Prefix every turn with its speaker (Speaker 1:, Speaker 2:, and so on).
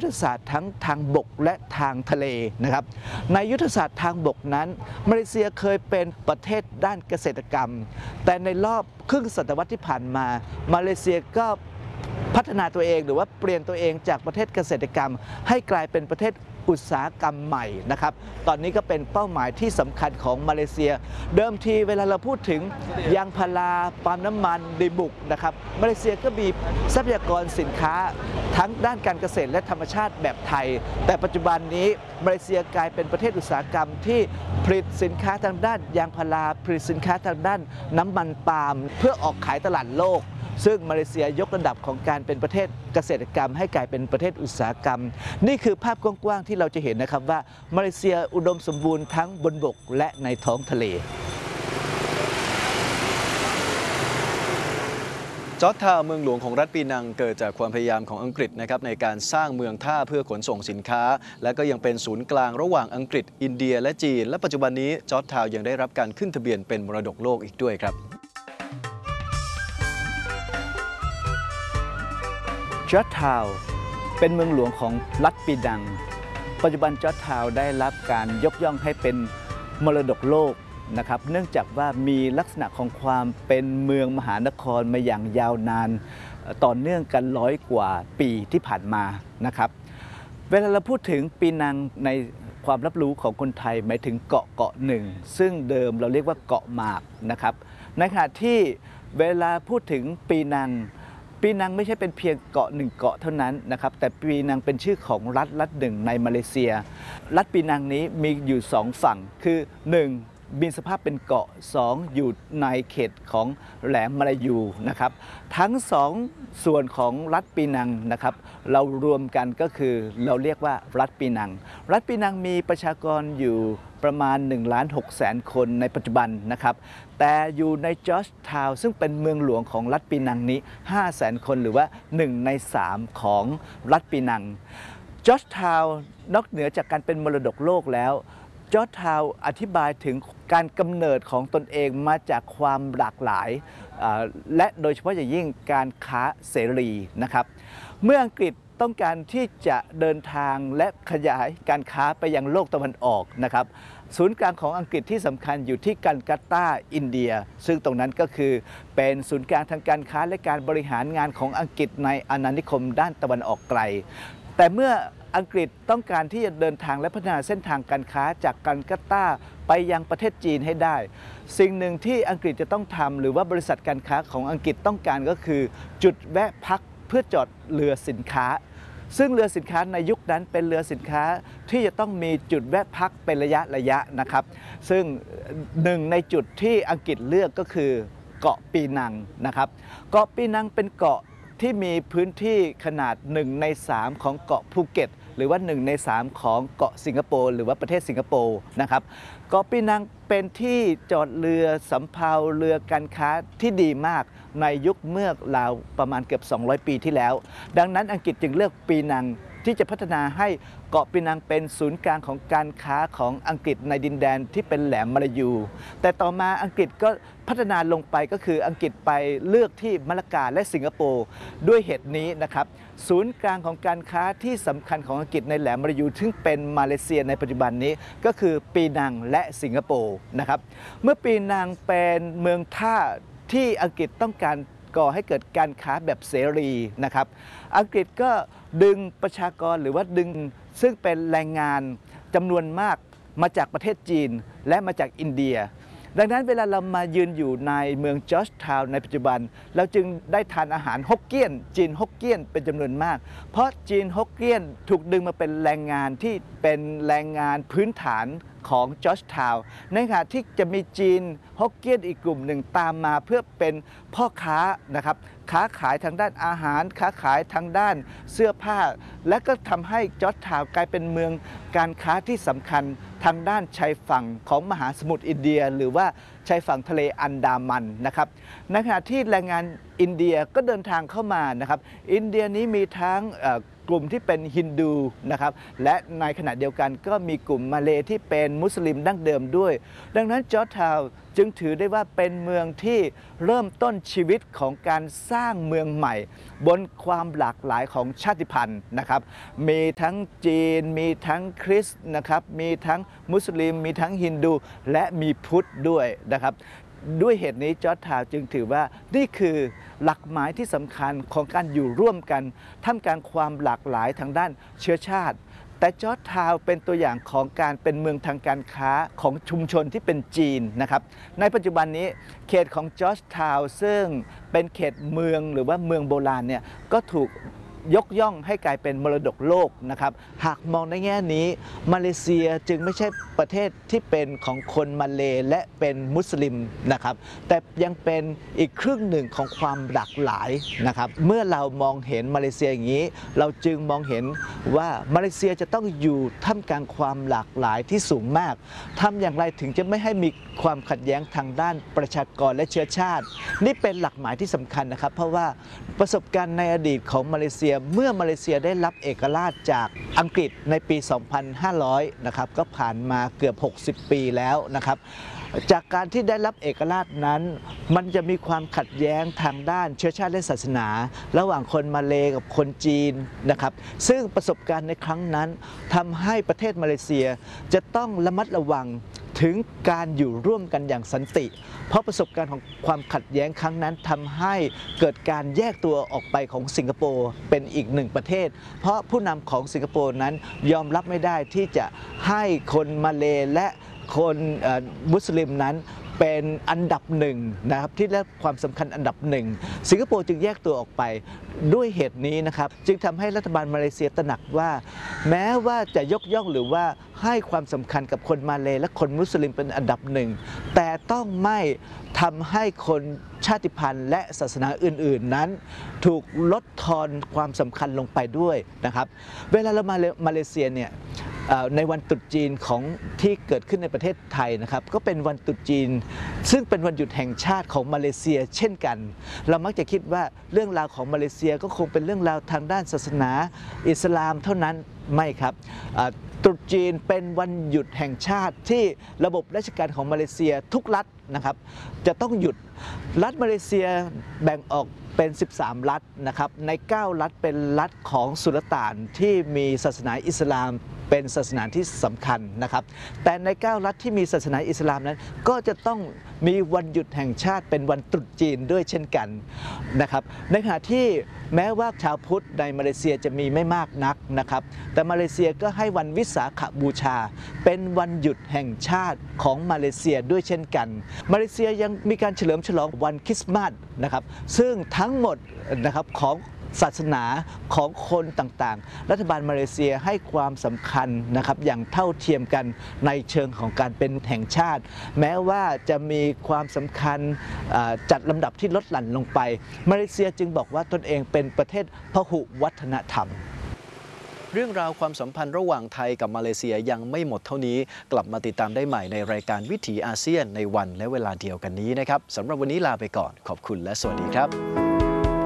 Speaker 1: ธศาสตร์ทั้งทางบกและทางทะเลนะครับในยุทธศาสตร์ทางบกนั้นมาเลเซียเคยเป็นประเทศด้านเกษตรกรรมแต่ในรอบครึ่งศตวรรษที่ผ่านมามาเลเซียก็พัฒนาตัวเองหรือว่าเปลี่ยนตัวเองจากประเทศเกษตรกรรมให้กลายเป็นประเทศอุตสาหกรรมใหม่นะครับตอนนี้ก็เป็นเป้าหมายที่สำคัญของมาเลเซียเดิมทีเวลาเราพูดถึงยางพาราปาล์มน้ำมันดีบุกนะครับมาเลเซียก็มีทรัพยากรสินค้าทั้งด้านการเกษตรและธรรมชาติแบบไทยแต่ปัจจุบันนี้มาเลเซียกลายเป็นประเทศอุตสาหกรรมที่ผลิตสินค้าทางด้านยางพาราผลิตสินค้าทางด้านน้ำมันปาล์มเพื่อออกขายตลาดโลกซึ่งมาเลเซียยกระดับของการเป็นประเทศเกษตรกรรมให้กลายเป็นประเทศอุตสาหกรรมนี่คือภาพกว้างๆที่เราจะเห็นนะครับว่ามาเลเซียอุดมสมบูรณ์ทั้งบนบกและในท้องทะเล
Speaker 2: จอร์จทาวน์เมืองหลวงของรัฐปีนังเกิดจากความพยายามของอังกฤษนะครับในการสร้างเมืองท่าเพื่อขนส่งสินค้าและก็ยังเป็นศูนย์กลางระหว่างอังกฤษอินเดียและจีนและปัจจุบันนี้จอร์จทาวน์ยังได้รับการขึ้นทะเบียนเป็นมรดกโลกอีกด้วยครับ
Speaker 1: จอร์จทาวน์เป็นเมืองหลวงของรัฐปีนังปัจจุบันจอร์จทาวน์ได้รับการยกย่องให้เป็นมรดกโลกนะครับเนื่องจากว่ามีลักษณะของความเป็นเมืองมหานครมาอย่างยาวนานต่อเนื่องกัน100 กว่าปีที่ผ่านมานะครับเวลาเราพูดถึงปีนังในความรับรู้ของคนไทยหมายถึงเกาะหนึ่งซึ่งเดิมเราเรียกว่าเกาะหมากนะครับในขณะที่เวลาพูดถึงปีนังไม่ใช่เป็นเพียงเกาะหนึ่งเกาะเท่านั้นนะครับแต่ปีนังเป็นชื่อของรัฐหนึ่งในมาเลเซียรัฐปีนังนี้มีอยู่2 ฝั่งคือ 1. มีสภาพเป็นเกาะ 2. อยู่ในเขตของแหลมมาลายูนะครับทั้ง2 ส่วนของรัฐปีนังนะครับเรารวมกันก็คือเราเรียกว่ารัฐปีนังรัฐปีนังมีประชากรอยู่ประมาณ 1,600,000 คนในปัจจุบันนะครับแต่อยู่ในจอร์จทาวน์ซึ่งเป็นเมืองหลวงของรัฐปีนังนี้ 500,000 คนหรือว่า1 ใน 3ของรัฐปีนังจอร์จทาวน์นอกเหนือจากการเป็นมรดกโลกแล้วจอร์จทาวน์อธิบายถึงการกำเนิดของตนเองมาจากความหลากหลายและโดยเฉพาะอย่างยิ่งการค้าเสรีนะครับเมื่ออังกฤษต้องการที่จะเดินทางและขยายการค้าไปยังโลกตะวันออกนะครับศูนย์กลางของอังกฤษที่สำคัญอยู่ที่กัลกัตตาอินเดียซึ่งตรงนั้นก็คือเป็นศูนย์กลางทางการค้าและการบริหารงานของอังกฤษในอาณานิคมด้านตะวันออกไกลแต่เมื่ออังกฤษต้องการที่จะเดินทางและพัฒนาเส้นทางการค้าจากกัลกัตตาไปยังประเทศจีนให้ได้สิ่งหนึ่งที่อังกฤษจะต้องทำหรือว่าบริษัทการค้าของอังกฤษต้องการก็คือจุดแวะพักเพื่อจอดเรือสินค้าซึ่งเรือสินค้าในยุคนั้นเป็นเรือสินค้าที่จะต้องมีจุดแวะพักเป็นระยะนะครับซึ่งหนึ่งในจุดที่อังกฤษเลือกก็คือเกาะปีนังนะครับเกาะปีนังเป็นเกาะที่มีพื้นที่ขนาด1 ใน 3ของเกาะภูเก็ตหรือว่า1 ใน 3ของเกาะสิงคโปร์หรือว่าประเทศสิงคโปร์นะครับเกาะปีนังเป็นที่จอดเรือสำเภาเรือการค้าที่ดีมากในยุคเมื่อราวประมาณเกือบ200 ปีที่แล้วดังนั้นอังกฤษจึงเลือกปีนังที่จะพัฒนาให้เกาะปีนังเป็นศูนย์กลางของการค้าของอังกฤษในดินแดนที่เป็นแหลมมาลายูแต่ต่อมาอังกฤษก็พัฒนาลงไปก็คืออังกฤษไปเลือกที่มะละกาและสิงคโปร์ด้วยเหตุนี้นะครับศูนย์กลางของการค้าที่สำคัญของอังกฤษในแหลมมาลายูซึ่งเป็นมาเลเซียในปัจจุบันนี้ก็คือปีนังและสิงคโปร์นะครับเมื่อปีนังเป็นเมืองท่าที่อังกฤษต้องการก่อให้เกิดการค้าแบบเสรีนะครับอังกฤษก็ดึงประชากรหรือว่าดึงซึ่งเป็นแรงงานจำนวนมากมาจากประเทศจีนและมาจากอินเดียดังนั้นเวลาเรามายืนอยู่ในเมืองจอร์จทาวน์ในปัจจุบันเราจึงได้ทานอาหารฮกเกี้ยนจีนฮกเกี้ยนเป็นจำนวนมากเพราะจีนฮกเกี้ยนถูกดึงมาเป็นแรงงานที่เป็นแรงงานพื้นฐานของจอร์จทาวน์ในขณะที่จะมีจีนฮกเกี้ยนอีกกลุ่มหนึ่งตามมาเพื่อเป็นพ่อค้านะครับค้าขายทางด้านอาหารค้าขายทางด้านเสื้อผ้าและก็ทำให้จอร์จทาวน์กลายเป็นเมืองการค้าที่สำคัญทางด้านชายฝั่งของมหาสมุทรอินเดียหรือว่าชายฝั่งทะเลอันดามันนะครับในขณะที่แรงงานอินเดียก็เดินทางเข้ามานะครับอินเดียนี้มีทั้งกลุ่มที่เป็นฮินดูนะครับและในขณะเดียวกันก็มีกลุ่มมาเลย์ที่เป็นมุสลิมดั้งเดิมด้วยดังนั้นจอร์จทาวน์จึงถือได้ว่าเป็นเมืองที่เริ่มต้นชีวิตของการสร้างเมืองใหม่บนความหลากหลายของชาติพันธุ์นะครับมีทั้งจีนมีทั้งคริสต์นะครับมีทั้งมุสลิมมีทั้งฮินดูและมีพุทธด้วยนะครับด้วยเหตุนี้จอร์จทาวน์จึงถือว่านี่คือหลักหมายที่สำคัญของการอยู่ร่วมกันท่ามกลางความหลากหลายทางด้านเชื้อชาติแต่จอร์จทาวน์เป็นตัวอย่างของการเป็นเมืองทางการค้าของชุมชนที่เป็นจีนนะครับในปัจจุบันนี้เขตของจอร์จทาวน์ซึ่งเป็นเขตเมืองหรือว่าเมืองโบราณเนี่ยก็ถูกยกย่องให้กลายเป็นมรดกโลกนะครับหากมองในแง่นี้มาเลเซียจึงไม่ใช่ประเทศที่เป็นของคนมาเลย์และเป็นมุสลิมนะครับแต่ยังเป็นอีกครึ่งหนึ่งของความหลากหลายนะครับเมื่อเรามองเห็นมาเลเซียอย่างนี้เราจึงมองเห็นว่ามาเลเซียจะต้องอยู่ท่ามกลางความหลากหลายที่สูงมากทำอย่างไรถึงจะไม่ให้มีความขัดแย้งทางด้านประชากรและเชื้อชาตินี่เป็นหลักหมายที่สำคัญนะครับเพราะว่าประสบการณ์ในอดีตของมาเลเซียเมื่อมาเลเซียได้รับเอกราชจากอังกฤษในปี 2500 นะครับก็ผ่านมาเกือบ 60 ปีแล้วนะครับจากการที่ได้รับเอกราชนั้นมันจะมีความขัดแย้งทางด้านเชื้อชาติและศาสนา ระหว่างคนมาเลกับคนจีนนะครับซึ่งประสบการณ์ในครั้งนั้นทำให้ประเทศมาเลเซียจะต้องระมัดระวังถึงการอยู่ร่วมกันอย่างสันติเพราะประสบการณ์ของความขัดแย้งครั้งนั้นทำให้เกิดการแยกตัวออกไปของสิงคโปร์เป็นอีกหนึ่งประเทศเพราะผู้นำของสิงคโปร์นั้นยอมรับไม่ได้ที่จะให้คนมาเลและคนมุสลิมนั้นเป็นอันดับหนึ่งนะครับที่ได้ความสำคัญอันดับหนึ่งสิงคโปร์จึงแยกตัวออกไปด้วยเหตุนี้นะครับจึงทำให้รัฐบาลมาเลเซียตระหนักว่าแม้ว่าจะยกย่องหรือว่าให้ความสำคัญกับคนมาเลและคนมุสลิมเป็นอันดับหนึ่งแต่ต้องไม่ทำให้คนชาติพันธุ์และศาสนาอื่นๆนั้นถูกลดทอนความสำคัญลงไปด้วยนะครับเวลาเรามาเลเซียเนี่ยในวันตรุษจีนของที่เกิดขึ้นในประเทศไทยนะครับก็เป็นวันตรุษจีนซึ่งเป็นวันหยุดแห่งชาติของมาเลเซียเช่นกันเรามักจะคิดว่าเรื่องราวของมาเลเซียก็คงเป็นเรื่องราวทางด้านศาสนาอิสลามเท่านั้นไม่ครับตรุษจีนเป็นวันหยุดแห่งชาติที่ระบบราชการของมาเลเซียทุกรัฐนะครับจะต้องหยุดรัฐมาเลเซียแบ่งออกเป็น 13 รัฐนะครับใน 9 รัฐเป็นรัฐของสุลต่านที่มีศาสนาอิสลามเป็นศาสนาที่สำคัญนะครับแต่ใน 9 รัฐที่มีศาสนาอิสลามนั้นก็จะต้องมีวันหยุดแห่งชาติเป็นวันตรุษจีนด้วยเช่นกันนะครับในขณะที่แม้ว่าชาวพุทธในมาเลเซียจะมีไม่มากนักนะครับแต่มาเลเซียก็ให้วันวิสาขบูชาเป็นวันหยุดแห่งชาติของมาเลเซียด้วยเช่นกันมาเลเซียยังมีการเฉลิมฉลองวันคริสต์มาสนะครับซึ่งทั้งหมดนะครับของศาสนาของคนต่างๆรัฐบาลมาเลเซียให้ความสำคัญนะครับอย่างเท่าเทียมกันในเชิงของการเป็นแห่งชาติแม้ว่าจะมีความสำคัญจัดลำดับที่ลดหลั่นลงไปมาเลเซียจึงบอกว่าตนเองเป็นประเทศพหุวัฒนธรรม
Speaker 2: เรื่องราวความสัมพันธ์ระหว่างไทยกับมาเลเซียยังไม่หมดเท่านี้กลับมาติดตามได้ใหม่ในรายการวิถีอาเซียนในวันและเวลาเดียวกันนี้นะครับสำหรับวันนี้ลาไปก่อนขอบคุณและสวัสดีครับ